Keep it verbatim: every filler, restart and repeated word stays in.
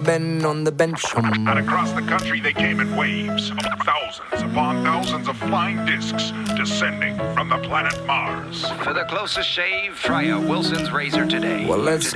Ben on the bench. Um. And across the country they came in waves, thousands upon thousands of flying discs descending from the planet Mars. For the closest shave, try a Wilson's razor today. Well, let's